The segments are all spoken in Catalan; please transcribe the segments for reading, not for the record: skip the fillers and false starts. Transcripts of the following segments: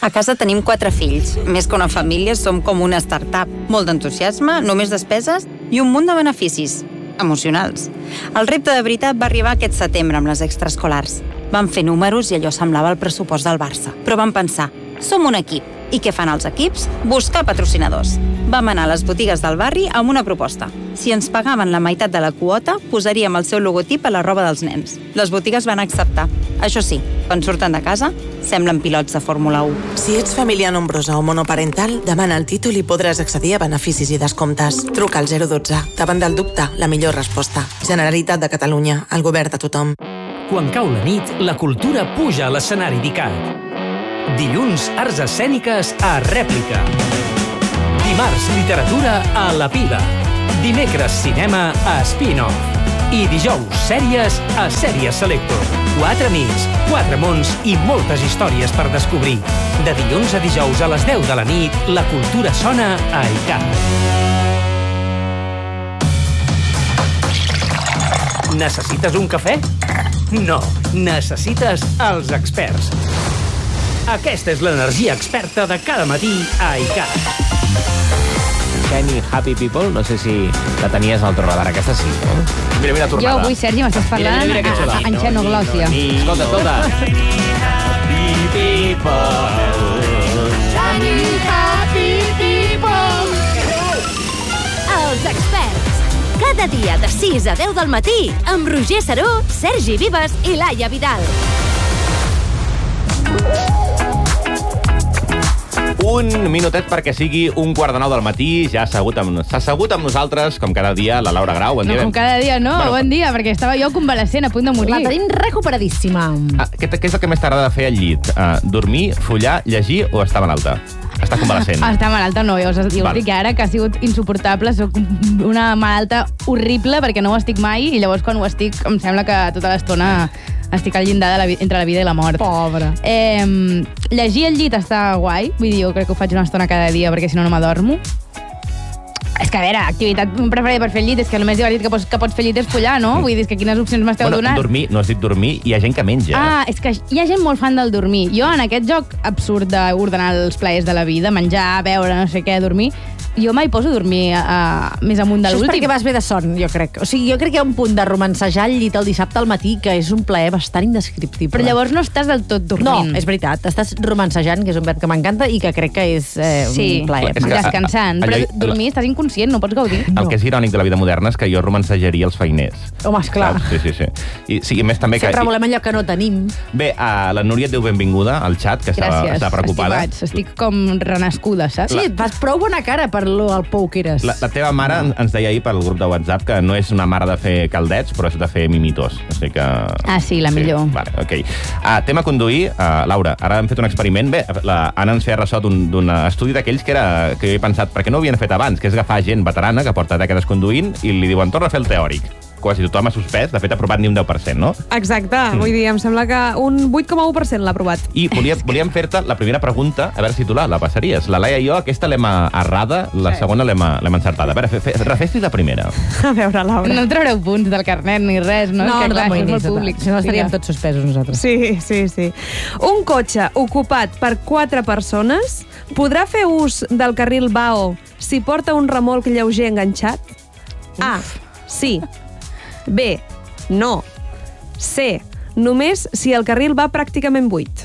A casa tenim 4 fills. Més que una família, som com una startup. Molt d'entusiasme, només despeses i un munt de beneficis emocionals. El repte de veritat va arribar aquest setembre amb les extraescolars. Vam fer números i allò semblava el pressupost del Barça. Però vam pensar, som un equip. I què fan els equips? Buscar patrocinadors. Vam anar a les botigues del barri amb una proposta. Si ens pagaven la meitat de la quota, posaríem el seu logotip a la roba dels nens. Les botigues van acceptar. Això sí, quan surten de casa, semblen pilots de Fórmula 1. Si ets família nombrosa o monoparental, demana el títol i podràs accedir a beneficis i descomptes. Truca al 012. Davant del dubte, la millor resposta. Generalitat de Catalunya, el govern de tothom. Quan cau la nit, la cultura puja a l'escenari d'ICAT. Dilluns, arts escèniques a Rèplica. Dimarts, literatura a La Pila. Dimecres, cinema a Spin-Off. I dijous, sèries a Sèries Selector. 4 nits, 4 mons i moltes històries per descobrir. De dilluns a dijous a les 10 de la nit, la cultura sona a ICAT. Necessites un cafè? No, necessites els experts. Aquesta és l'energia experta de cada matí a ICAT. Shiny Happy People, no sé si la tenies al teu radar, aquesta sí, no? Mira, tornada. Jo avui, Sergi, m'estàs parlant en xenoglòssia. Escolta. Happy People. Shiny Happy People. Els experts. Cada dia de 6 a 10 del matí amb Roger Saró, Sergi Vives i Laia Vidal. Un minutet perquè sigui 1:15 del matí. Ja s'ha assegut amb nosaltres, com cada dia, la Laura Grau. No, com cada dia no, bon dia, perquè estava jo convalescent, a punt de morir. La tenim recuperadíssima. Què és el que més t'agrada fer al llit? Dormir, follar, llegir o estar malalta? Està convalescent. Està malalta no, jo us dic ara que ha sigut insuportable, soc una malalta horrible perquè no ho estic mai i llavors quan ho estic em sembla que tota l'estona estic al llindar entre la vida i la mort. Pobre. Llegir al llit està guai, vull dir, jo crec que ho faig una estona cada dia perquè si no, no m'adormo. És que, a veure, activitat preferida per fer el llit és que el més divertit que pots fer al llit és follar, no? Vull dir, és que quines opcions m'esteu donant? Dormir, no has dit dormir, hi ha gent que menja. És que hi ha gent molt fan del dormir. Jo, en aquest joc absurd d'ordenar els plaers de la vida, menjar, beure, no sé què, dormir, jo mai poso a dormir més amunt de l'últim. Això és perquè vas bé de son, jo crec. O sigui, jo crec que hi ha un punt de romancejar el llit el dissabte al matí que és un plaer bastant indescriptible. Però llavors no estàs del tot dormint. No, és veritat. Estàs romancejant, que és un verb que m'encanta i que crec que és un plaer. Sí, descansant. Però dormir estàs inconscient, no pots gaudir. El que és irònic de la vida moderna és que jo romancejaria els feiners. Home, esclar. Sí. I més també que... Sempre volem allò que no tenim. Bé, la Núria et diu benvinguda al xat, que està preocupada. Gràcies, estic com renascuda, saps? Sí, fas prou bona cara per el pou que eres. La teva mare ens deia ahir pel grup de WhatsApp que no és una mare de fer caldets, però és de fer mimitos. O sigui que... Sí, la millor. Vale, ok. Tema conduir. Laura, ara hem fet un experiment. Bé, l'Anna ens feia ressò d'un estudi d'aquells que jo he pensat, perquè no ho havien fet abans, que és agafar gent veterana que porta dècades conduint i li diuen, torna a fer el teòric. Quasi tothom ha suspès, de fet ha aprovat ni un 10%, no? Exacte, vull dir, em sembla que un 8,1% l'ha aprovat. I volíem fer-te la primera pregunta, a veure si tu la passaries. La Laia i jo, aquesta l'hem errada, la segona l'hem encertada. A veure, refés-li la primera. A veure, Laura. No traureu punts del carnet ni res, no? No, és que clar, és molt públic. Si no, estaríem tots suspesos nosaltres. Sí. Un cotxe ocupat per 4 persones podrà fer ús del carril BAO si porta un remolc lleuger enganxat? A. Sí. B. No. C. Només si el carril va pràcticament buit.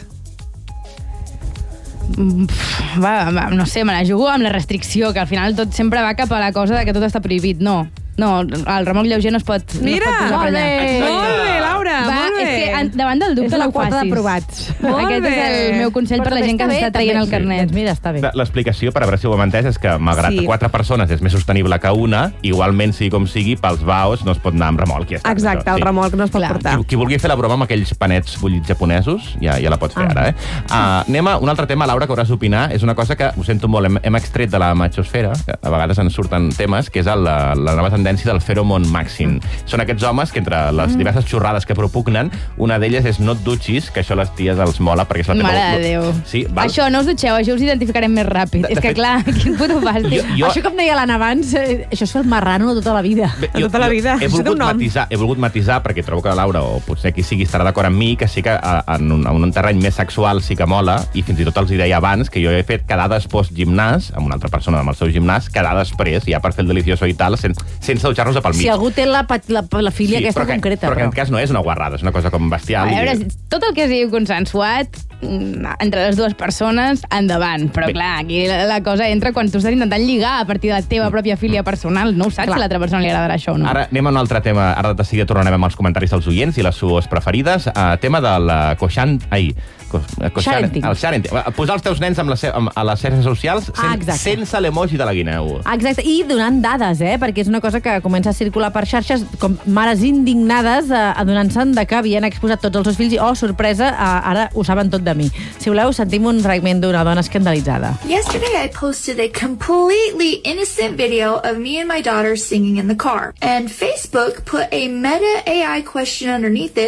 No sé, me la jugo amb la restricció, que al final tot sempre va cap a la cosa de que tot està prohibit. No, el remolc lleuger no es pot Mira, molt bé, Laura, molt bé. És que davant del dubte no ho facis. d'aprovats. Aquest és el meu consell per la gent que està traient el carnet. Mira, està bé. L'explicació, per a veure si ho hem entès, és que malgrat 4 persones és més sostenible que una, igualment, sigui com sigui, pels baos no es pot anar amb remolc. Exacte, el remolc no es pot portar. Qui vulgui fer la broma amb aquells panets bullits japonesos, ja la pots fer ara, Anem a un altre tema, Laura, que hauràs d'opinar. És una cosa que, ho sento molt, hem extret de la machosfera, que a vegades ens surten temes, que és la nova tendència del feromon màxim. Són aquests homes que entre les diverses xorrades que propugnen. Una d'elles és no et dutxis, que això a les ties els mola, perquè és la teva... Mare de Déu. Sí, val? Això, no us dutxeu, això us identificarem més ràpid. És que, clar, quin puto fàstic. Això, com deia l'Anna abans, això és fer el marrano de tota la vida. Bé, Tota la vida. He volgut matisar, perquè trobo que la Laura, o potser qui sigui, estarà d'acord amb mi, que sí que en un terreny més sexual sí que mola, i fins i tot els hi deia abans que jo he fet quedades post-gimnàs, amb una altra persona amb el seu gimnàs, quedar després, ja per fer el delicioso i tal, sense dutxar-nos a pel mig. Si algú té la filia aquesta concreta. Però que en aquest cas no és una guarrada, és una cosa com bestial. A veure, tot el que sigui consensuat entre les dues persones, endavant. Però, clar, aquí la cosa entra quan tu estàs intentant lligar a partir de la teva pròpia filia personal. No ho saps, si a l'altra persona li agradarà això o no. Ara anem a un altre tema. Ara de seguida tornarem amb els comentaris dels oients i les sues preferides. Tema del Sharenting. El sharenting. Posar els teus nens a les xarxes socials sense l'emoji de la guineu. Exacte, i donant dades, perquè és una cosa que comença a circular per xarxes, com mares indignades adonant-se'n de que havien exposat tots els seus fills i, oh, sorpresa, ara ho saben tot de mi. Si voleu, sentim un fragment d'una dona escandalitzada. Yesterday I posted a completely innocent video of me and my daughter singing in the car, and Facebook put a meta AI question underneath it